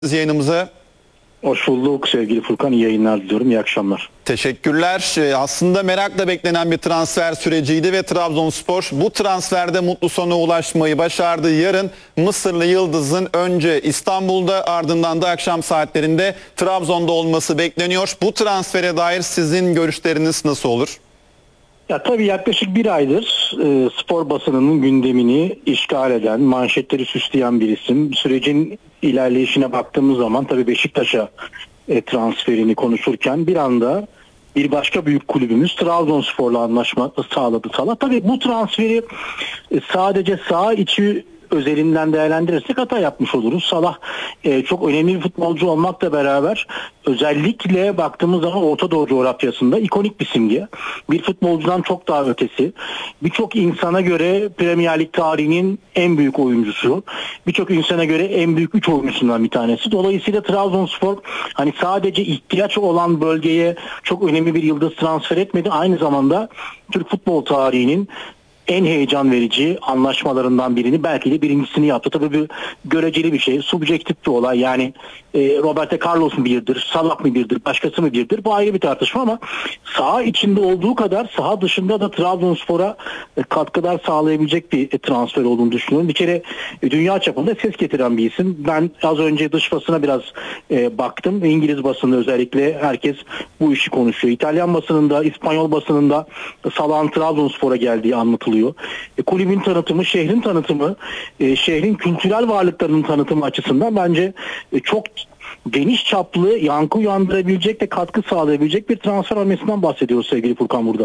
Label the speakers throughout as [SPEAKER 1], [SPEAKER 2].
[SPEAKER 1] Yayınımıza.
[SPEAKER 2] Hoş bulduk sevgili Furkan. İyi yayınlar diliyorum. İyi akşamlar.
[SPEAKER 1] Teşekkürler. Aslında merakla beklenen bir transfer süreciydi ve Trabzonspor bu transferde mutlu sona ulaşmayı başardı. Yarın Mısırlı Yıldız'ın önce İstanbul'da ardından da akşam saatlerinde Trabzon'da olması bekleniyor. Bu transfere dair sizin görüşleriniz nasıl olur?
[SPEAKER 2] Ya tabii yaklaşık bir aydır spor basınının gündemini işgal eden, manşetleri süsleyen bir isim. Sürecin ilerleyişine baktığımız zaman tabii Beşiktaş'a transferini konuşurken bir anda bir başka büyük kulübümüz Trabzonspor'la anlaşma sağladı Salah. Tabii bu transferi sadece saha içi özelinden değerlendirirsek hata yapmış oluruz. Salah çok önemli bir futbolcu olmakla beraber özellikle baktığımız zaman Orta Doğu coğrafyasında ikonik bir simge. Bir futbolcudan çok daha ötesi. Birçok insana göre Premier Lig tarihinin en büyük oyuncusu. Birçok insana göre en büyük 3 oyuncusundan bir tanesi. Dolayısıyla Trabzonspor hani sadece ihtiyaç olan bölgeye çok önemli bir yıldız transfer etmedi. Aynı zamanda Türk futbol tarihinin en heyecan verici anlaşmalarından birini, belki de birincisini yaptı. Tabii bir göreceli bir şey, subjektif bir olay. Yani Roberto Carlos mu birdir, Salah mı birdir, başkası mı birdir? Bu ayrı bir tartışma ama saha içinde olduğu kadar saha dışında da Trabzonspor'a katkılar sağlayabilecek bir transfer olduğunu düşünüyorum. Bir kere dünya çapında ses getiren bir isim. Ben az önce dış basına biraz baktım. İngiliz basında özellikle herkes bu işi konuşuyor. İtalyan basınında, İspanyol basınında Salah'ın Trabzonspor'a geldiği anlatılıyor. Kulübün tanıtımı, şehrin tanıtımı, şehrin kültürel varlıklarının tanıtımı açısından bence çok geniş çaplı, yankı uyandırabilecek ve katkı sağlayabilecek bir transfer hamlesinden bahsediyoruz sevgili Furkan burada.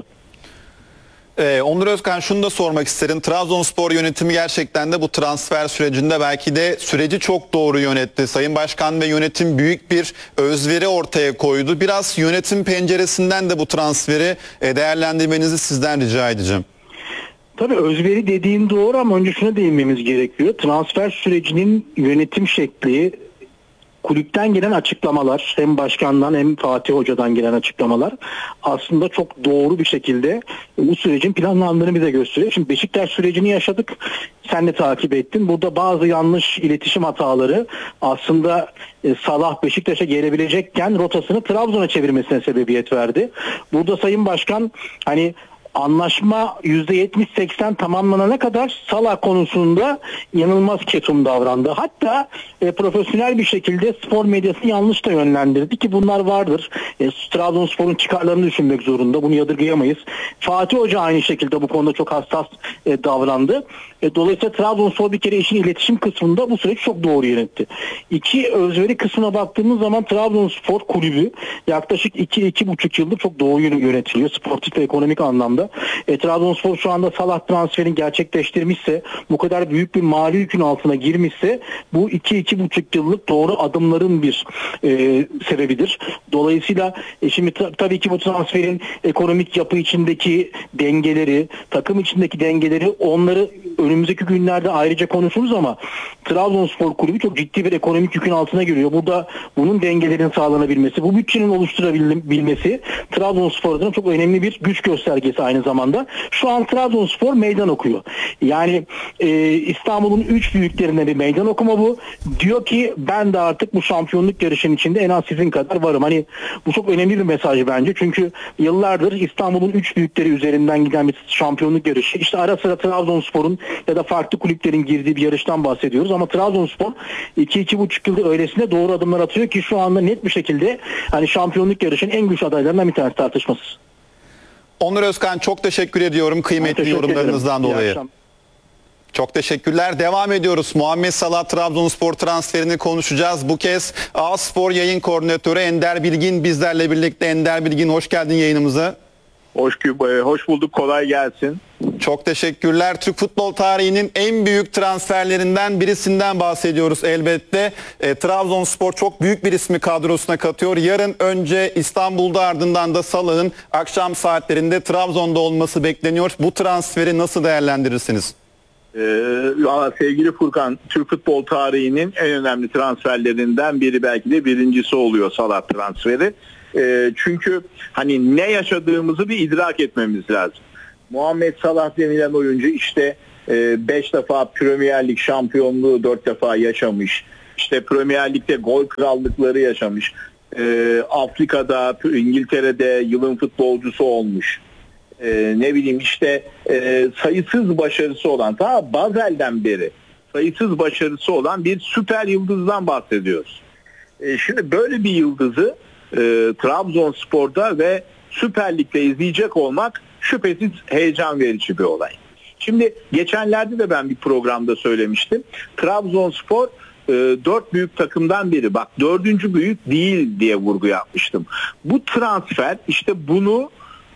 [SPEAKER 1] Onur Özkan, şunu da sormak isterim. Trabzonspor yönetimi gerçekten de bu transfer sürecinde belki de süreci çok doğru yönetti. Sayın Başkan ve yönetim büyük bir özveri ortaya koydu. Biraz yönetim penceresinden de bu transferi değerlendirmenizi sizden rica edeceğim.
[SPEAKER 2] Tabii özveri dediğin doğru ama önce şuna değinmemiz gerekiyor. Transfer sürecinin yönetim şekli, kulüpten gelen açıklamalar, hem başkandan hem Fatih Hoca'dan gelen açıklamalar aslında çok doğru bir şekilde bu sürecin planlandığını bize gösteriyor. Şimdi Beşiktaş sürecini yaşadık. Sen de takip ettin. Burada bazı yanlış iletişim hataları aslında Salah Beşiktaş'a gelebilecekken rotasını Trabzon'a çevirmesine sebebiyet verdi. Burada Sayın Başkan hani anlaşma %70-80 tamamlanana kadar Salah konusunda yanılmaz ketum davrandı. Hatta profesyonel bir şekilde spor medyasını yanlış da yönlendirdi ki bunlar vardır. Trabzonspor'un çıkarlarını düşünmek zorunda. Bunu yadırgayamayız. Fatih Hoca aynı şekilde bu konuda çok hassas davrandı. Dolayısıyla Trabzonspor bir kere işin iletişim kısmında bu süreci çok doğru yönetti. İki özveri kısmına baktığımız zaman Trabzonspor kulübü yaklaşık 2-2,5 yıldır çok doğru yönetiliyor. Sportif ve ekonomik anlamda. Trabzonspor şu anda Salah transferini gerçekleştirmişse, bu kadar büyük bir mali yükün altına girmişse bu 2-2,5 yıllık doğru adımların bir sebebidir. Dolayısıyla şimdi tabii ki bu transferin ekonomik yapı içindeki dengeleri, takım içindeki dengeleri, onları önümüzdeki günlerde ayrıca konuşuruz ama Trabzonspor kulübü çok ciddi bir ekonomik yükün altına giriyor. Burada bunun dengelerin sağlanabilmesi, bu bütçenin oluşturabilmesi Trabzonspor adına çok önemli bir güç göstergesi aynı zamanda. Şu an Trabzonspor meydan okuyor. Yani İstanbul'un 3 büyüklerine bir meydan okuma bu. Diyor ki ben de artık bu şampiyonluk yarışının içinde en az sizin kadar varım. Hani bu çok önemli bir mesaj bence. Çünkü yıllardır İstanbul'un 3 büyükleri üzerinden giden bir şampiyonluk yarışı. İşte ara sıra Trabzonspor'un ya da farklı kulüplerin girdiği bir yarıştan bahsediyoruz. Ama Trabzonspor 2-2,5 yılda öylesine doğru adımlar atıyor ki şu anda net bir şekilde hani şampiyonluk yarışının en güçlü adaylarından bir tanesi, tartışmasız.
[SPEAKER 1] Onur Özkan, çok teşekkür ediyorum kıymetli yorumlarınızdan dolayı. Çok teşekkürler. Devam ediyoruz. Muhammed Salah Trabzonspor transferini konuşacağız. Bu kez A-Spor yayın koordinatörü Ender Bilgin bizlerle birlikte. Ender Bilgin, hoş geldin yayınımıza.
[SPEAKER 3] Hoş bulduk. Kolay gelsin.
[SPEAKER 1] Çok teşekkürler. Türk futbol tarihinin en büyük transferlerinden birisinden bahsediyoruz elbette. Trabzonspor çok büyük bir ismi kadrosuna katıyor. Yarın önce İstanbul'da ardından da Salah'ın akşam saatlerinde Trabzon'da olması bekleniyor. Bu transferi nasıl değerlendirirsiniz?
[SPEAKER 3] Sevgili Furkan, Türk futbol tarihinin en önemli transferlerinden biri, belki de birincisi oluyor Salah transferi. Çünkü hani ne yaşadığımızı bir idrak etmemiz lazım. Muhammed Salah denilen oyuncu işte 5 defa Premier Lig şampiyonluğu 4 defa yaşamış. işte Premier Lig'de gol krallıkları yaşamış. Afrika'da, İngiltere'de yılın futbolcusu olmuş. Ne bileyim işte sayısız başarısı olan, ta Bazel'den beri sayısız başarısı olan bir süper yıldızdan bahsediyoruz. Şimdi böyle bir yıldızı Trabzonspor'da ve Süper Lig'de izleyecek olmak şüphesiz heyecan verici bir olay. Şimdi geçenlerde de ben bir programda söylemiştim. Trabzonspor 4 büyük takımdan biri. Bak 4. büyük değil diye vurgu yapmıştım. Bu transfer işte bunu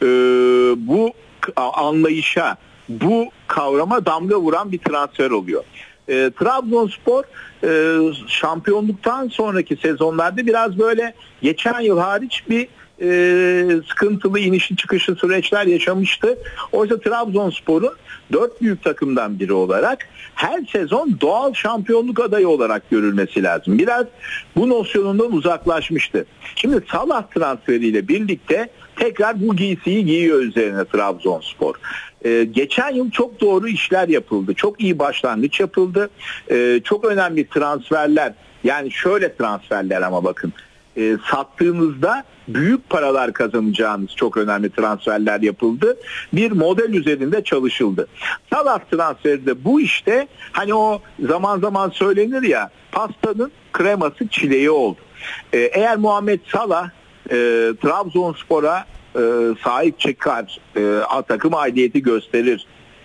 [SPEAKER 3] bu anlayışa, bu kavrama damga vuran bir transfer oluyor. Trabzonspor şampiyonluktan sonraki sezonlarda biraz böyle geçen yıl hariç bir sıkıntılı inişli çıkışlı süreçler yaşamıştı. Oysa Trabzonspor'un 4 büyük takımdan biri olarak her sezon doğal şampiyonluk adayı olarak görülmesi lazım. Biraz bu nosyonundan uzaklaşmıştı. Şimdi Salah transferiyle birlikte tekrar bu giysiyi giyiyor üzerine Trabzonspor. Geçen yıl çok doğru işler yapıldı. Çok iyi başlangıç yapıldı. Çok önemli transferler, yani şöyle transferler ama bakın. Sattığınızda büyük paralar kazanacağınız çok önemli transferler yapıldı. Bir model üzerinde çalışıldı. Salah transferi de bu işte, hani o zaman zaman söylenir ya, pastanın kreması çileği oldu. Eğer Muhammed Salah Trabzonspor'a sahip çıkar, takım aidiyeti gösterir,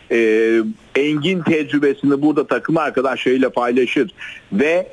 [SPEAKER 3] engin tecrübesini burada takım arkadaşlarıyla paylaşır ve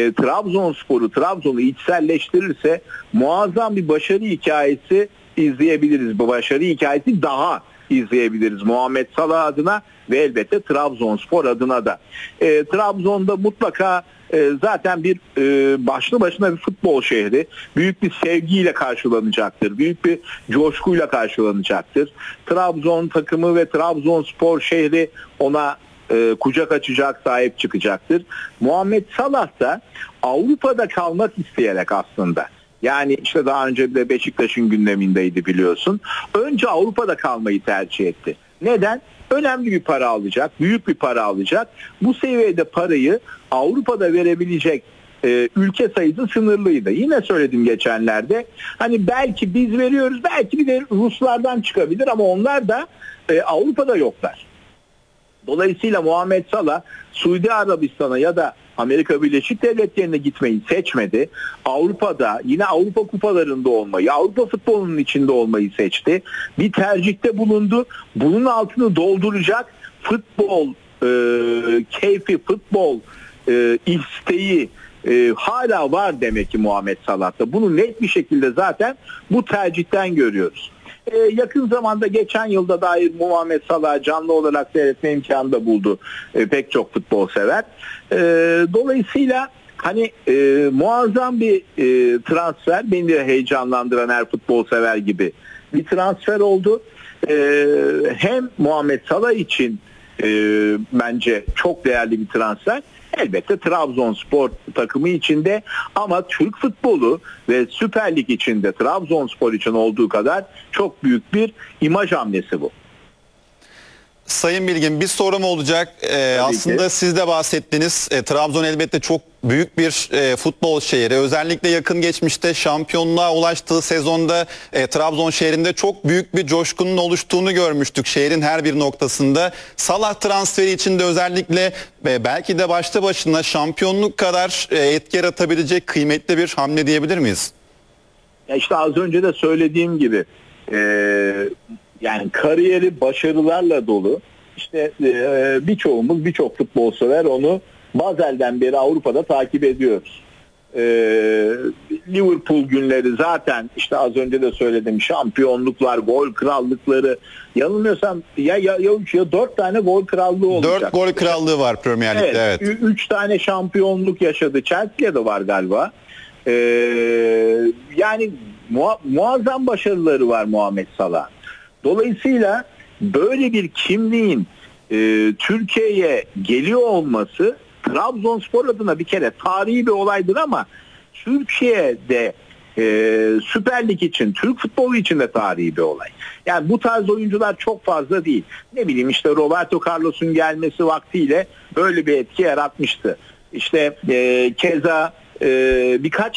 [SPEAKER 3] Trabzon'u içselleştirirse muazzam bir başarı hikayesi izleyebiliriz. Bu başarı hikayesi daha izleyebiliriz Muhammed Salah adına ve elbette Trabzonspor adına da. Trabzon'da mutlaka zaten bir başlı başına bir futbol şehri. Büyük bir sevgiyle karşılanacaktır. Büyük bir coşkuyla karşılanacaktır. Trabzon takımı ve Trabzonspor şehri ona kucak açacak, sahip çıkacaktır. Muhammed Salah da Avrupa'da kalmak isteyerek aslında. Yani işte daha önce de Beşiktaş'ın gündemindeydi biliyorsun. Önce Avrupa'da kalmayı tercih etti. Neden? Önemli bir para alacak, büyük bir para alacak. Bu seviyede parayı Avrupa'da verebilecek ülke sayısı sınırlıydı. Yine söyledim geçenlerde. Hani belki biz veriyoruz, belki bir de Ruslardan çıkabilir ama onlar da Avrupa'da yoklar. Dolayısıyla Muhammed Salah Suudi Arabistan'a ya da Amerika Birleşik Devletleri'ne gitmeyi seçmedi. Avrupa'da, yine Avrupa kupalarında olmayı, Avrupa futbolunun içinde olmayı seçti. Bir tercihte bulundu. Bunun altını dolduracak futbol keyfi, futbol isteği hala var demek ki Muhammed Salah'ta. Bunu net bir şekilde zaten bu tercihten görüyoruz. Yakın zamanda geçen yılda dair Muhammed Salah canlı olarak seyretme imkanı da buldu pek çok futbol sever. Dolayısıyla hani muazzam bir transfer, beni de heyecanlandıran her futbol sever gibi bir transfer oldu. Hem Muhammed Salah için bence çok değerli bir transfer. Elbette Trabzonspor takımı içinde, ama Türk futbolu ve Süper Lig içinde Trabzonspor için olduğu kadar çok büyük bir imaj hamlesi bu.
[SPEAKER 1] Sayın Bilgin, bir sorum olacak. Aslında siz de bahsettiniz. Trabzon elbette çok büyük bir futbol şehri. Özellikle yakın geçmişte şampiyonluğa ulaştığı sezonda Trabzon şehrinde çok büyük bir coşkunun oluştuğunu görmüştük şehrin her bir noktasında. Salah transferi için de özellikle belki de başta başına şampiyonluk kadar etki yaratabilecek kıymetli bir hamle diyebilir miyiz?
[SPEAKER 3] Ya işte az önce de söylediğim gibi yani kariyeri başarılarla dolu. İşte birçok futbol sever onu Bazel'den beri Avrupa'da takip ediyoruz. Liverpool günleri zaten işte az önce de söyledim, şampiyonluklar, gol krallıkları, yanılmıyorsam ya 3 ya 4 tane gol krallığı olacak.
[SPEAKER 1] 4 gol krallığı var Premier Lig'de, evet.
[SPEAKER 3] 3 tane şampiyonluk yaşadı. Chelsea'de de var galiba. Yani muazzam başarıları var Muhammed Salah. Dolayısıyla böyle bir kimliğin Türkiye'ye geliyor olması Trabzonspor adına bir kere tarihi bir olaydır, ama Türkiye'de Süper Lig için, Türk futbolu için de tarihi bir olay. Yani bu tarz oyuncular çok fazla değil. Ne bileyim işte Roberto Carlos'un gelmesi vaktiyle böyle bir etki yaratmıştı. İşte keza birkaç